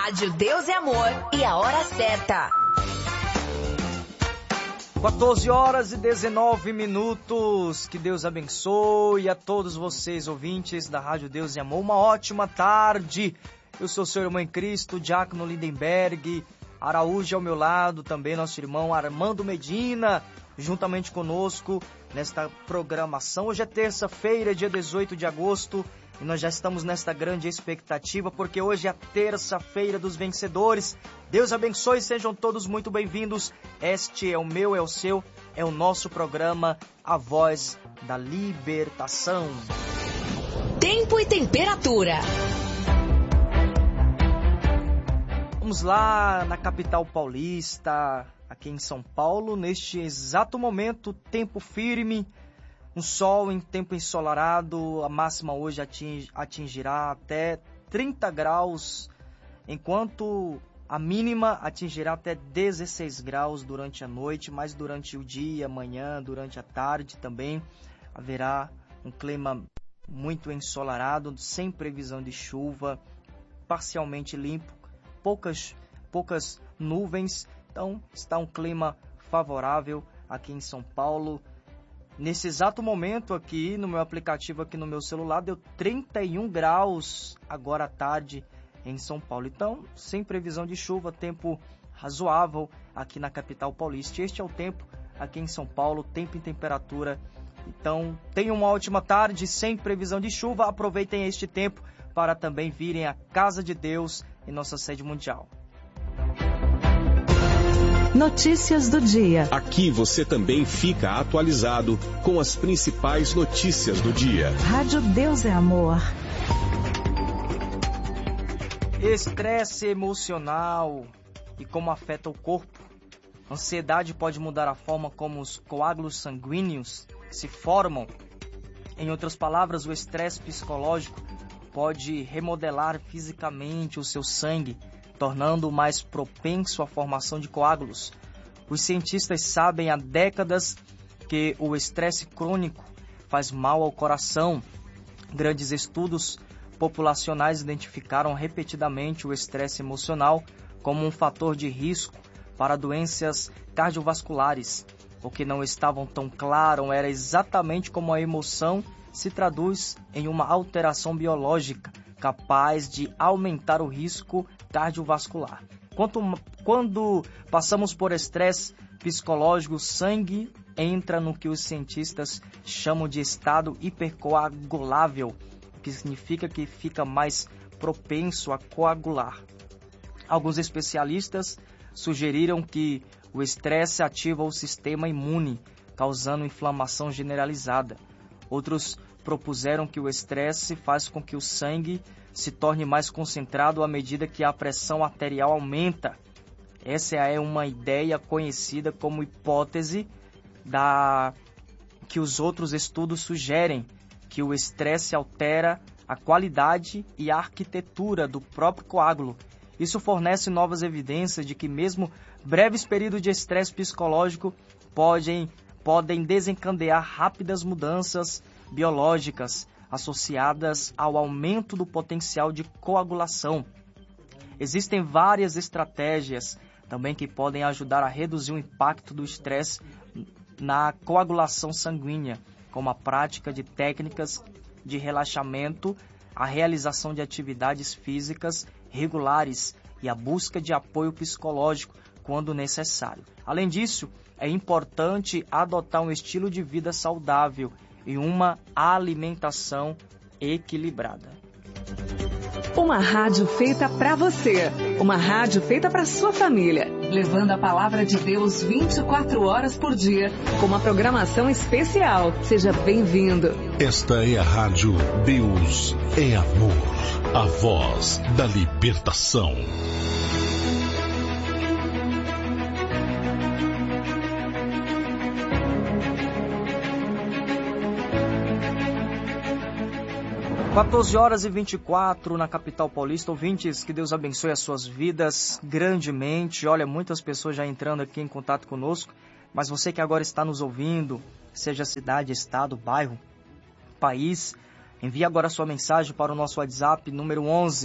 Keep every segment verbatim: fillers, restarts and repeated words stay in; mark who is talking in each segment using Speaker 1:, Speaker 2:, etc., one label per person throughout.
Speaker 1: Rádio Deus é Amor e a hora certa.
Speaker 2: quatorze horas e dezenove minutos. Que Deus abençoe a todos vocês, ouvintes da Rádio Deus é Amor. Uma ótima tarde. Eu sou seu irmão em Cristo, Diácono Lindenberg Araújo ao meu lado, também nosso irmão Armando Medina, juntamente conosco nesta programação. Hoje é terça-feira, dia dezoito de agosto, e nós já estamos nesta grande expectativa, porque hoje é a terça-feira dos vencedores. Deus abençoe e sejam todos muito bem-vindos. Este é o meu, é o seu, é o nosso programa A Voz da Libertação.
Speaker 1: Tempo e temperatura.
Speaker 2: Vamos lá na capital paulista, aqui em São Paulo, neste exato momento, tempo firme, um sol em tempo ensolarado. A máxima hoje ating, atingirá até trinta graus, enquanto a mínima atingirá até dezesseis graus durante a noite, mas durante o dia, amanhã, durante a tarde também haverá um clima muito ensolarado, sem previsão de chuva, parcialmente limpo, poucas, poucas nuvens. Então está um clima favorável aqui em São Paulo. Nesse exato momento aqui no meu aplicativo, aqui no meu celular, deu trinta e um graus agora à tarde em São Paulo. Então, sem previsão de chuva, tempo razoável aqui na capital paulista. Este é o tempo aqui em São Paulo, tempo e temperatura. Então, tenham uma ótima tarde, sem previsão de chuva. Aproveitem este tempo para também virem à Casa de Deus em nossa sede mundial.
Speaker 3: Notícias do dia.
Speaker 4: Aqui você também fica atualizado com as principais notícias do dia.
Speaker 3: Rádio Deus é Amor.
Speaker 2: Estresse emocional e como afeta o corpo. Ansiedade pode mudar a forma como os coágulos sanguíneos se formam. Em outras palavras, o estresse psicológico pode remodelar fisicamente o seu sangue, tornando-o mais propenso à formação de coágulos. Os cientistas sabem há décadas que o estresse crônico faz mal ao coração. Grandes estudos populacionais identificaram repetidamente o estresse emocional como um fator de risco para doenças cardiovasculares. O que não estava tão claro era exatamente como a emoção se traduz em uma alteração biológica capaz de aumentar o risco cardiovascular. Quanto, quando passamos por estresse psicológico, o sangue entra no que os cientistas chamam de estado hipercoagulável, o que significa que fica mais propenso a coagular. Alguns especialistas sugeriram que o estresse ativa o sistema imune, causando inflamação generalizada. Outros propuseram que o estresse faz com que o sangue se torne mais concentrado à medida que a pressão arterial aumenta. Essa é uma ideia conhecida como hipótese da que os outros estudos sugerem, que o estresse altera a qualidade e a arquitetura do próprio coágulo. Isso fornece novas evidências de que mesmo breves períodos de estresse psicológico podem, podem desencadear rápidas mudanças biológicas associadas ao aumento do potencial de coagulação. Existem várias estratégias também que podem ajudar a reduzir o impacto do estresse na coagulação sanguínea, como a prática de técnicas de relaxamento, a realização de atividades físicas regulares e a busca de apoio psicológico quando necessário. Além disso, é importante adotar um estilo de vida saudável e uma alimentação equilibrada.
Speaker 3: Uma rádio feita para você. Uma rádio feita para sua família. Levando a palavra de Deus vinte e quatro horas por dia. Com uma programação especial. Seja bem-vindo.
Speaker 5: Esta é a Rádio Deus é Amor. A voz da libertação.
Speaker 2: quatorze horas e vinte e quatro na capital paulista. Ouvintes, que Deus abençoe as suas vidas grandemente. Olha, muitas pessoas já entrando aqui em contato conosco, mas você que agora está nos ouvindo, seja cidade, estado, bairro, país, envie agora sua mensagem para o nosso WhatsApp número onze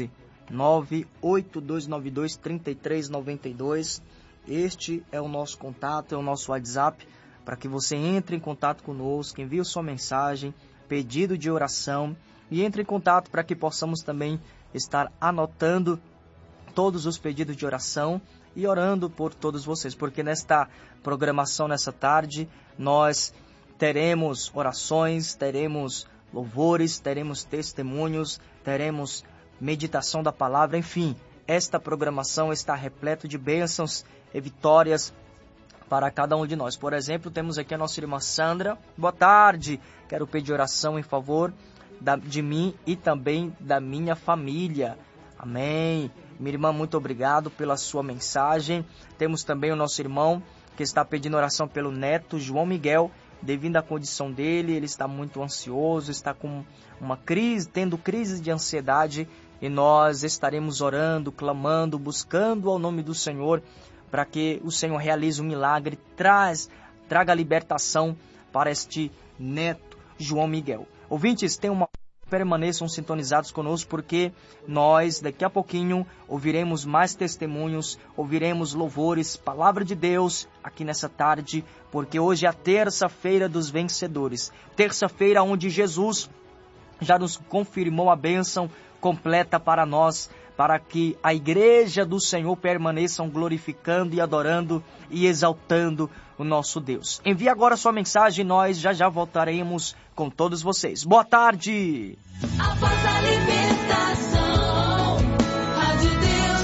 Speaker 2: nove oito dois nove dois, três três nove dois. Este é o nosso contato, é o nosso WhatsApp, para que você entre em contato conosco, envie sua mensagem, pedido de oração, e entre em contato para que possamos também estar anotando todos os pedidos de oração e orando por todos vocês, porque nesta programação, nessa tarde, nós teremos orações, teremos louvores, teremos testemunhos, teremos meditação da palavra, enfim, esta programação está repleta de bênçãos e vitórias para cada um de nós. Por exemplo, temos aqui a nossa irmã Sandra. Boa tarde, quero pedir oração em favor da, de mim e também da minha família. Amém. Minha irmã, muito obrigado pela sua mensagem. Temos também o nosso irmão que está pedindo oração pelo neto João Miguel, devido à condição dele. Ele está muito ansioso, está com uma crise, tendo crise de ansiedade, e nós estaremos orando, clamando, buscando ao nome do Senhor, para que o Senhor realize um milagre, traz, traga libertação para este neto João Miguel. Ouvintes, tem uma... permaneçam sintonizados conosco, porque nós daqui a pouquinho ouviremos mais testemunhos, ouviremos louvores, palavra de Deus aqui nessa tarde, porque hoje é a terça-feira dos vencedores, terça-feira onde Jesus já nos confirmou a bênção completa para nós, para que a igreja do Senhor permaneçam glorificando e adorando e exaltando o nosso Deus. Envie agora sua mensagem, nós já já voltaremos com todos vocês. Boa tarde!
Speaker 6: A voz da libertação, Rádio Deus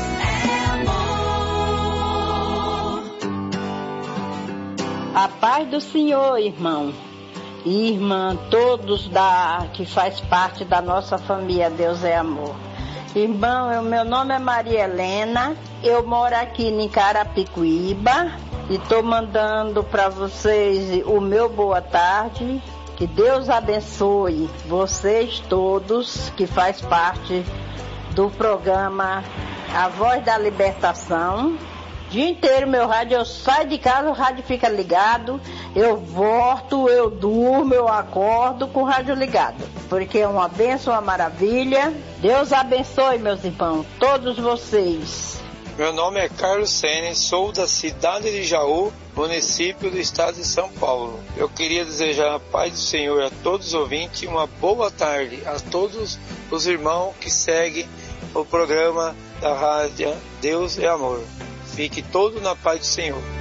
Speaker 6: é amor.
Speaker 7: A paz do Senhor, irmão e irmã, todos da, que faz parte da nossa família Deus é Amor. Irmão, meu nome é Maria Helena, eu moro aqui em Carapicuíba e estou mandando para vocês o meu boa tarde. Que Deus abençoe vocês todos que faz parte do programa A Voz da Libertação. O dia inteiro meu rádio, eu saio de casa, o rádio fica ligado, eu volto, eu durmo, eu acordo com o rádio ligado, porque é uma bênção, uma maravilha. Deus abençoe, meus irmãos, todos vocês.
Speaker 8: Meu nome é Carlos Sene, sou da cidade de Jaú, município do estado de São Paulo. Eu queria desejar a paz do Senhor a todos os ouvintes, uma boa tarde a todos os irmãos que seguem o programa da rádio Deus é Amor. Fique todo na paz do Senhor.